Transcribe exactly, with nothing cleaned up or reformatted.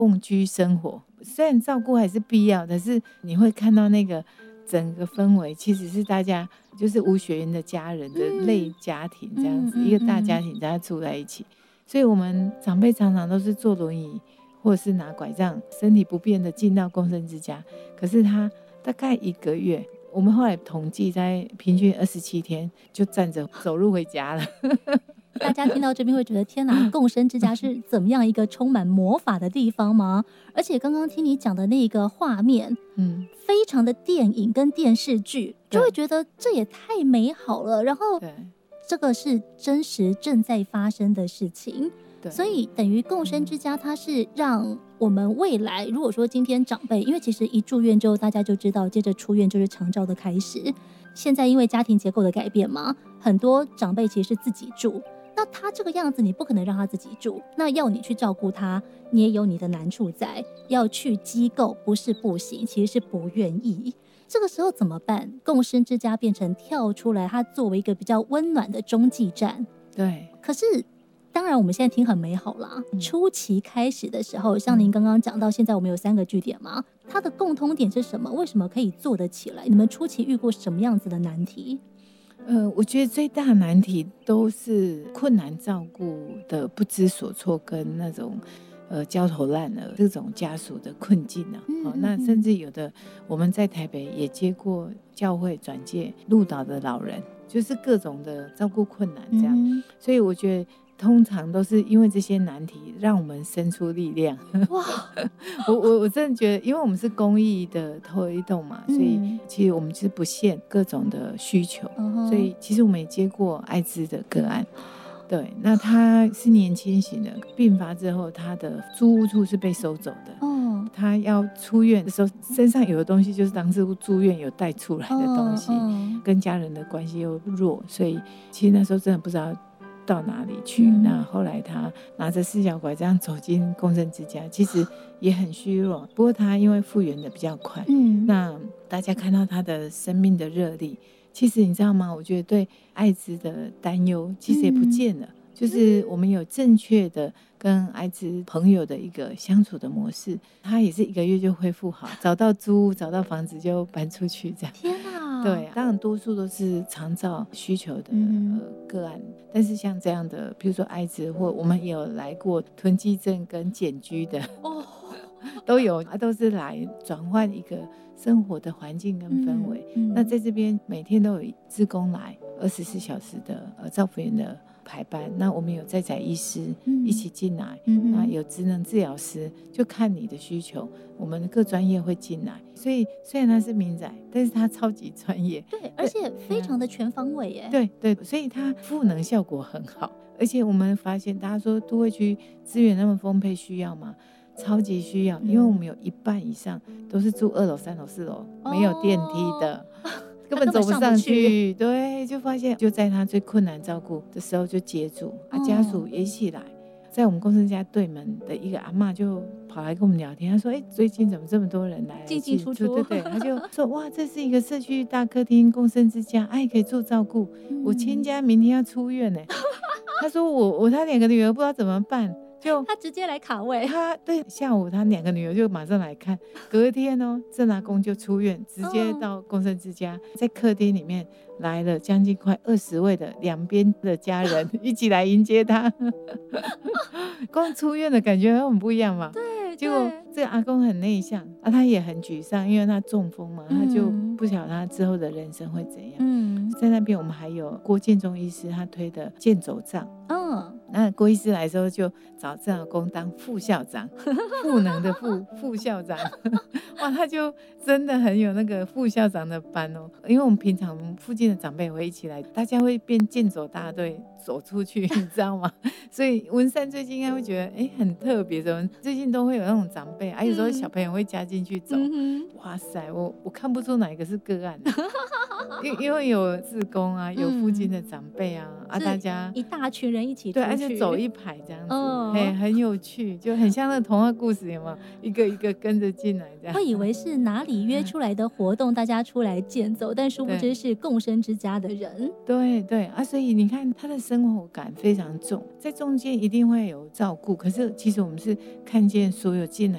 共居生活，虽然照顾还是必要，但是你会看到那个整个氛围其实是大家就是无血缘的家人的类家庭这样子， 嗯嗯一个大家庭大家住在一起，所以我们长辈常常都是坐轮椅或者是拿拐杖，身体不便的进到共生之家，可是他大概一个月，我们后来统计在平均二十七天就站着走路回家了。 大家听到这边会觉得天哪，共生之家是怎么样一个充满魔法的地方吗？而且刚刚听你讲的那个画面，嗯，非常的电影跟电视剧，就会觉得这也太美好了。然后，这个是真实正在发生的事情，所以等于共生之家，它是让我们未来，如果说今天长辈，因为其实一住院之后，大家就知道，接着出院就是长照的开始。现在因为家庭结构的改变嘛，很多长辈其实是自己住。那他这个样子，你不可能让他自己住，那要你去照顾他，你也有你的难处在。要去机构不是不行，其实是不愿意。这个时候怎么办？共生之家变成跳出来，它作为一个比较温暖的中继站。 对， 可是当然我们现在听很美好啦、嗯、初期开始的时候，像您刚刚讲到现在我们有三个据点嘛，它的共通点是什么？为什么可以做得起来？你们初期遇过什么样子的难题？ 呃，我觉得最大的难题都是困难照顾的不知所措，跟那种呃焦头烂额这种家属的困境啊。嗯嗯嗯哦，那甚至有的我们在台北也接过教会转介鹿岛的老人，就是各种的照顾困难这样。嗯、所以我觉得通常都是因为这些难题让我们生出力量。哇，我我我真的觉得，因为我们是公益的推动嘛，所以其实我们是不限各种的需求，嗯、所以其实我们也接过艾滋的个案。对，那他是年轻型的，病发之后他的租屋处是被收走的。哦，他要出院的时候，身上有的东西就是当时住院有带出来的东西，哦、跟家人的关系又弱，所以其实那时候真的不知道到哪里去、嗯、那后来他拿着四脚拐这样走进共生之家，其实也很虚弱，不过他因为复原的比较快、嗯、那大家看到他的生命的热力，其实你知道吗，我觉得对艾滋的担忧其实也不见了、嗯、就是我们有正确的跟艾滋朋友的一个相处的模式，他也是一个月就恢复好，找到租屋找到房子就搬出去这样。 天哪， 对，当然多数都是长照需求的、嗯呃、个案，但是像这样的比如说艾滋，或我们也有来过囤积症跟简居的、哦、都有，都是来转换一个生活的环境跟氛围、嗯嗯、那在这边每天都有志工来二十四小时的呃照服员的排班，那我们有在宅医师一起进来、嗯、那有职能治疗师，就看你的需求，我们各专业会进来，所以虽然他是民宅，但是他超级专业， 对，而且非常的全方位耶。 对对，所以他赋能效果很好，而且我们发现大家说都会区资源那么丰沛，需要吗？超级需要，因为我们有一半以上都是住二楼三楼四楼、哦、没有电梯的，根本走不上去。对，就发现就在他最困难照顾的时候就接住、哦、啊，家属也一起来，在我们共生家对门的一个阿嬷就跑来跟我们聊天，她说哎、欸，最近怎么这么多人来进进出出， 对对对，她就说哇，这是一个社区大客厅共生之家，哎、啊，可以做照顾、嗯、我亲家明天要出院呢。她说我我他两个女儿不知道怎么办，就他直接来卡位， 他对下午他两个女儿就马上来看，隔天哦，郑阿公就出院，直接到共生之家，在客厅里面来了将近快二十位的两边的家人一起来迎接他。光出院的感觉很不一样嘛。 对， 结果这个阿公很内向啊，他也很沮丧，因为他中风嘛、嗯、他就不晓得他之后的人生会怎样。嗯，在那边我们还有郭建中医师他推的健走杖。嗯，那郭医师来的时候就找郑阿公当副校长，赋能的副副校长。哇，他就真的很有那个副校长的班哦，因为我们平常附近的长辈会一起来，大家会变健走大队走出去，你知道吗？所以文山最近应该会觉得哎、欸、很特别，怎么最近都会有那种长辈，啊有时候小朋友会加进去走、嗯、哇塞，我我看不出哪一个是个案。因, 因为有志工啊，有附近的长辈啊、嗯、啊，大家一大群人一起出去， 对，而且走一排这样子、哦、很, 很有趣，就很像那童话故事，有没有？一个一个跟着进来这样。 会以为是哪里约出来的活动，大家出来健走，但殊不知是共生之家的人。 对对啊，所以你看他的生活感非常重，在中间一定会有照顾，可是其实我们是看见所有进来